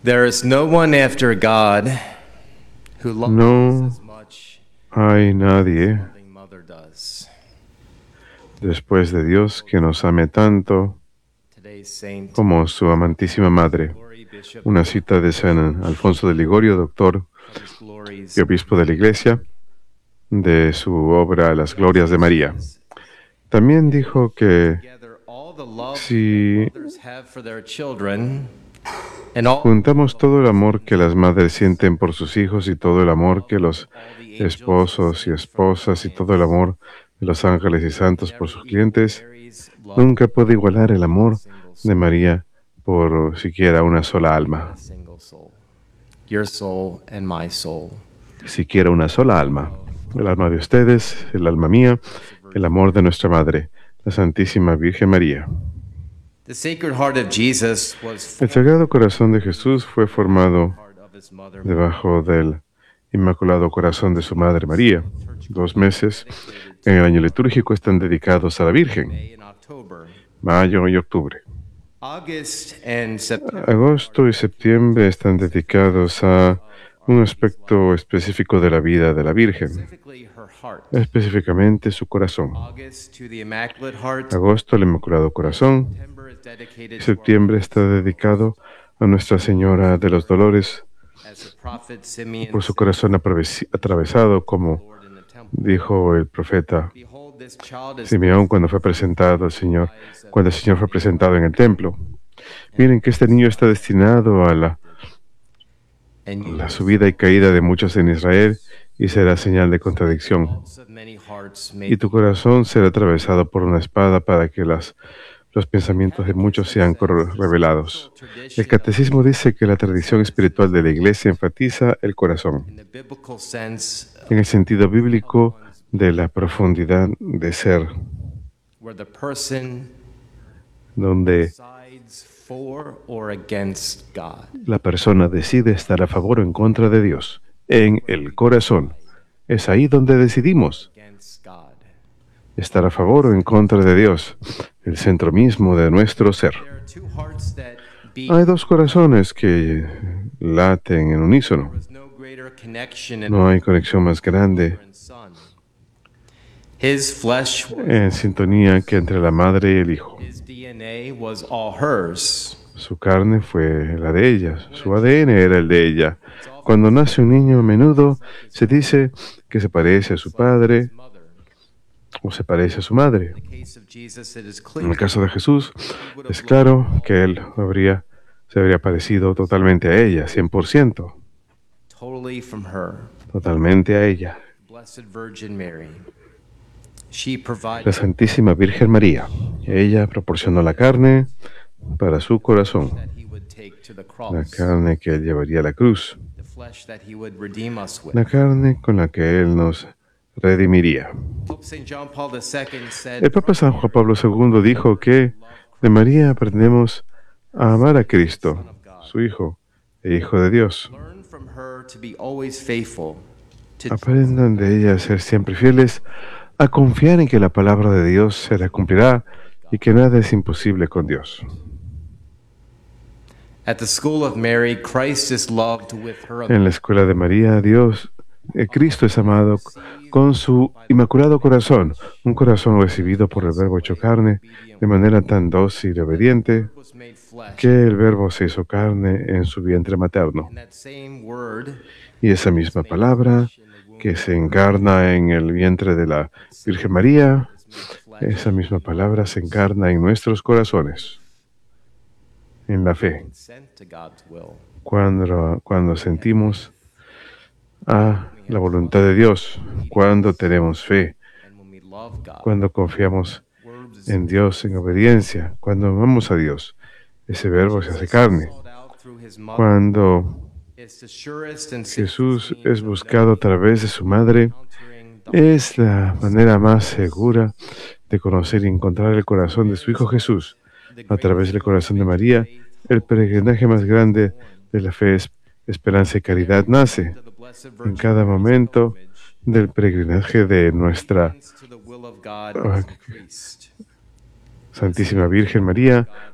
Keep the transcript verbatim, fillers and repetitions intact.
There is no one after God who loves No as much hay as nadie a loving mother does. después de Dios que nos ame tanto Today's saint, como su amantísima madre. Glory Bishop, Una cita de San Alfonso de Ligorio, doctor of his glories, y obispo de la Iglesia, de su obra Las Glorias de María. También dijo que together all the love si mothers have for their children, and all juntamos todo el amor que las madres sienten por sus hijos y todo el amor que los esposos y esposas y todo el amor de los ángeles y santos por sus clientes, Mary's love nunca puede igualar el amor single soul, de María por siquiera una sola alma. a single soul. Your soul and my soul. Siquiera una sola alma. El alma de ustedes, el alma mía, el amor de nuestra Madre, la Santísima Virgen María. The Sacred Heart of Jesus was El Sagrado Corazón de Jesús fue formado part of his mother. debajo del Inmaculado Corazón de su Madre María. Dos meses en el año litúrgico están dedicados a la Virgen, May and October. mayo y octubre. August and September Agosto y septiembre están dedicados a un aspecto específico de la vida de la Virgen, specifically her heart. específicamente su corazón. August to the Immaculate Heart. Agosto, el Inmaculado Corazón. September is dedicated to Septiembre está dedicado a Nuestra Señora de los Dolores our, as the prophet Simeon por su corazón atraves- atravesado, como Lord in the temple. dijo el profeta Behold, this child is Simeón cuando fue presentado al Señor, cuando el Señor fue presentado en el templo. Miren que este niño está destinado a la, and you la subida y caída de muchos en Israel y será señal de contradicción. thoughts of many hearts may Y tu corazón será atravesado por una espada para que las, los pensamientos de muchos sean cor- revelados. El catecismo dice que la tradición espiritual de la Iglesia enfatiza el corazón, in the biblical sense en el sentido bíblico de la profundidad de ser, where the person donde sides for or against God. la persona decide estar a favor o en contra de Dios. En el corazón. Es ahí donde decidimos Against God. estar a favor o en contra de Dios, el centro mismo de nuestro ser. There are two hearts that beat. Hay dos corazones que laten en unísono. There was no greater connection in No hay conexión más grande father and son. His flesh, was- en sintonía que entre la madre y el hijo. his D N A was all hers. Su carne fue la de ella, su A D N era el de ella. Cuando nace un niño, a menudo se dice que se parece a su padre Mother. o se parece a su madre. In the case of Jesus, it is En clear el caso de Jesús, he would es have claro que él habría, se habría parecido totalmente a ella, cien por ciento, looked totally from her. totalmente a ella, Blessed Virgin Mary. She la provided Santísima Virgen María. Ella proporcionó la carne para su corazón, that he would take to the la cross, carne que él llevaría a la cruz, the flesh that he would redeem us with. la carne con la que él nos redimiría. Pope Saint John Paul the Second said, El Papa San Juan Pablo segundo dijo que de María aprendemos a amar a Cristo, su Hijo e Hijo de Dios. learn from her to be always faithful, to Aprendan de ella a ser siempre fieles, a confiar en que la palabra de Dios se la cumplirá y que nada es imposible con Dios. At the school of Mary, Christ is loved with her En la escuela de María, Dios, eh, Cristo es amado con su inmaculado corazón, un corazón recibido por el Verbo hecho carne de manera tan dócil y obediente was made flesh. que el Verbo se hizo carne en su vientre materno. And that same word Y esa misma palabra que se encarna en el vientre de la Virgen María, esa misma palabra se encarna en nuestros corazones, en la fe, consent to God's will. cuando, cuando sentimos a la voluntad de Dios, cuando tenemos fe, And when we love God, cuando confiamos words en Dios en obediencia, cuando amamos a Dios, ese verbo se hace carne. called out through his mother Cuando is the surest and Jesús safest es means of buscado a través de su madre, encountering the es la manera más segura de conocer y encontrar el corazón de su Hijo Jesús. A través del corazón de María, el peregrinaje más grande de la fe, es- esperanza y caridad nace. to the Blessed En Virgin cada momento del peregrinaje de nuestra to the will of God Ah, as a priest. Santísima Virgen María,